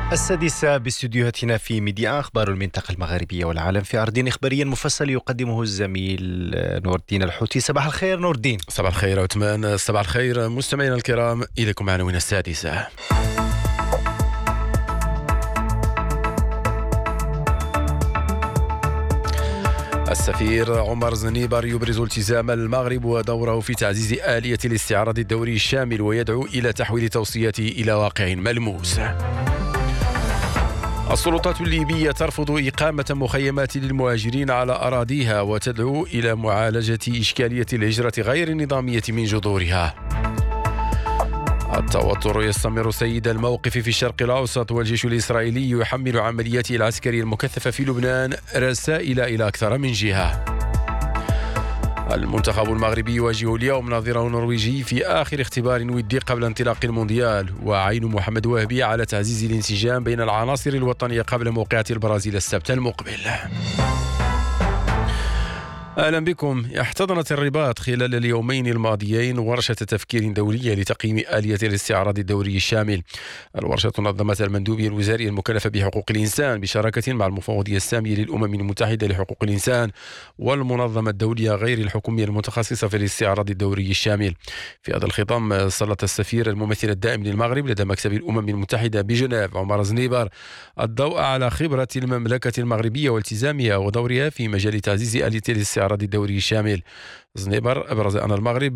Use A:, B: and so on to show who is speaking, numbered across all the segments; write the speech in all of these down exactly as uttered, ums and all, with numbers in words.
A: السادسة باستديوهاتنا في ميديا أخبار المنطقة المغاربية والعالم في عرض إخباري مفصل يقدمه الزميل نور الدين الحوتي. صباح الخير نور الدين.
B: صباح الخير عثمان. صباح الخير مستمعينا الكرام، إليكم عناوين السادسة. السفير عمر زنيبر يبرز التزام المغرب ودوره في تعزيز آلية الاستعراض الدوري الشامل ويدعو إلى تحويل توصياته إلى واقع ملموس. السلطات الليبية ترفض إقامة مخيمات للمهاجرين على أراضيها وتدعو إلى معالجة إشكالية الهجرة غير النظامية من جذورها. التوتر يستمر سيد الموقف في الشرق الأوسط، والجيش الإسرائيلي يحمل عملياته العسكرية المكثفة في لبنان رسائل إلى أكثر من جهة. المنتخب المغربي يواجه اليوم نظيره النرويجي في آخر اختبار ودي قبل انطلاق المونديال، وعين محمد وهبي على تعزيز الانسجام بين العناصر الوطنية قبل موقعة البرازيل السبت المقبل. أهلا بكم. احتضنت الرباط خلال اليومين الماضيين ورشة تفكير دولية لتقييم آلية الاستعراض الدوري الشامل. الورشة نظمتها المندوبية الوزارية المكلفة بحقوق الإنسان بشراكة مع المفوضية السامية للأمم المتحدة لحقوق الإنسان والمنظمة الدولية غير الحكومية المتخصصة في الاستعراض الدوري الشامل. في هذا الخطام سلط السفير الممثل الدائم للمغرب لدى مكتب الأمم المتحدة بجنيف عمر زنيبر الضوء على خبرة المملكة المغربية والتزامها ودورها في مجال تعزيز آلية الاستعراض الدوري الشامل. زنيبر أبرز أن المغرب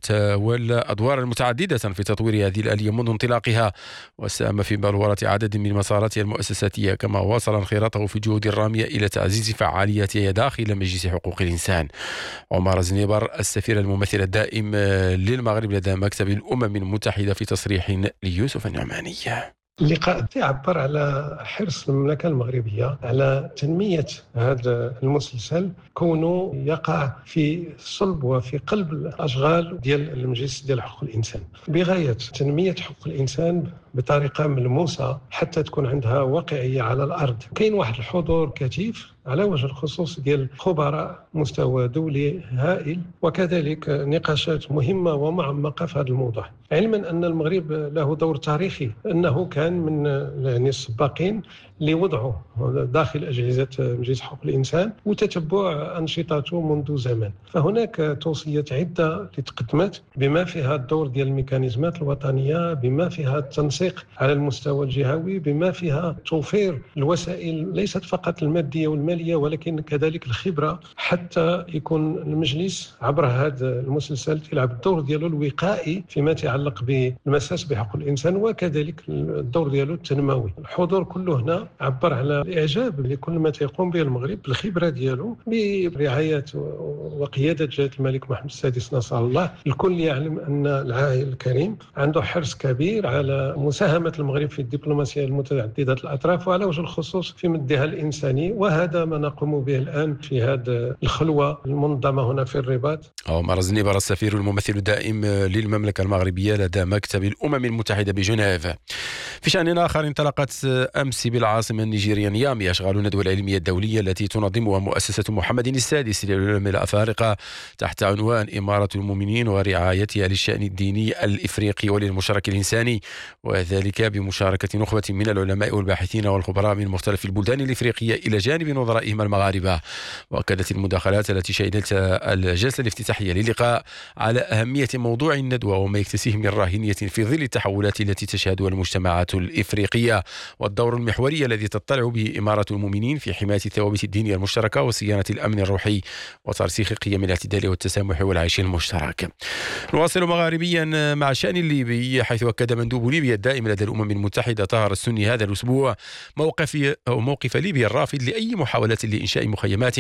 B: تولى أدوارا متعددة في تطوير هذه الآلية منذ انطلاقها، وساهم في بلورة عدد من مساراتها المؤسساتية، كما واصل انخراطه في الجهود الرامية إلى تعزيز فعاليتها داخل مجلس حقوق الإنسان. عمر زنيبر السفير الممثل الدائم للمغرب لدى مكتب الأمم المتحدة في تصريح ليوسف النعماني.
C: اللقاء يعبر على حرص المملكة المغربية على تنمية هذا المسلسل، كونه يقع في صلب وفي قلب الأشغال ديال المجلس ديال حقوق الإنسان، بغاية تنمية حقوق الإنسان بطريقة ملموسة حتى تكون عندها واقعية على الأرض. كاين واحد الحضور كثيف على وجه الخصوص ديال خبراء مستوى دولي هائل، وكذلك نقاشات مهمة ومعمقة في هذا الموضوع، علما أن المغرب له دور تاريخي، أنه كان من يعني السباقين لوضعه داخل أجهزة مجلس حقوق الإنسان وتتبع أنشطته منذ زمان. فهناك توصيات عدة اللي تقدمت بما فيها الدور ديال الميكانيزمات الوطنية، بما فيها التنسيق على المستوى الجهوي، بما فيها توفير الوسائل ليست فقط المادية والمالية ولكن كذلك الخبرة، حتى يكون المجلس عبر هذا المسلسل يلعب الدور ديالو الوقائي فيما يتعلق بالمساس بحقوق الإنسان، وكذلك الدور ديالو التنموي. الحضور كله هنا عبر على الإعجاب لكل ما يقوم به المغرب بالخبرة ديالو برعاية وقيادة جلالة الملك محمد السادس نصر الله. الكل يعلم أن العائل الكريم عنده حرص كبير على مساهمة المغرب في الدبلوماسية المتعددة الأطراف وعلى وجه الخصوص في مدها الإنساني، وهذا ما نقوم به الآن في هذا الخلوة المنظمة هنا في الرباط.
B: عمر زنيبر السفير الممثل الدائم للمملكة المغربية لدى مكتب الأمم المتحدة بجنيف. في شأن آخر، انطلقت أمس بالعاصمة النيجيرية نيامي أشغال الندوة العلمية الدولية التي تنظمها مؤسسة محمد السادس للعلوم الأفارقة تحت عنوان إمارة المؤمنين ورعايتها للشأن الديني الإفريقي وللمشاركة الإنساني، وذلك بمشاركة نخبة من العلماء والباحثين والخبراء من مختلف البلدان الإفريقية إلى جانب نظرائهم المغاربة. وأكدت المداخلات التي شهدت الجلسة الافتتاحية للقاء على أهمية موضوع الندوة وما يكتسيه من راهنية في ظل التحولات التي تشهدها المجتمعات الإفريقية، والدور المحوري الذي تطلع به إمارة المؤمنين في حماية الثوابت الدينية المشتركة وصيانة الأمن الروحي وترسيخ قيم الاعتدال والتسامح والعيش المشترك. نواصل مغاربيا مع الشأن الليبي، حيث أكد مندوب ليبيا الدائم لدى الأمم المتحدة طاهر السني هذا الأسبوع موقف أو موقف ليبيا الرافض لأي محاولات لإنشاء مخيمات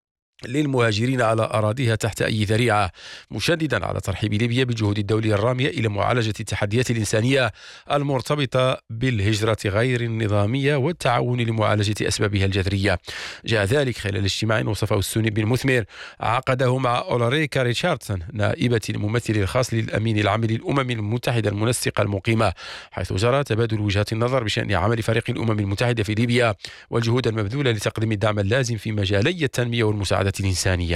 B: للمهاجرين على أراضيها تحت أي ذريعة، مشددا على ترحيب ليبيا بالجهود الدولية الرامية إلى معالجة التحديات الإنسانية المرتبطة بالهجرة غير النظامية والتعاون لمعالجة أسبابها الجذرية. جاء ذلك خلال اجتماع وصفه السني بالمثمر عقده مع أولاريكا ريتشاردسون نائبة الممثل الخاص للأمين العام للأمم المتحدة المنسقة المقيمة، حيث جرى تبادل وجهات النظر بشأن عمل فريق الأمم المتحدة في ليبيا والجهود المبذولة لتقديم الدعم اللازم في مجالي التنمية والمساعدة الإنسانية.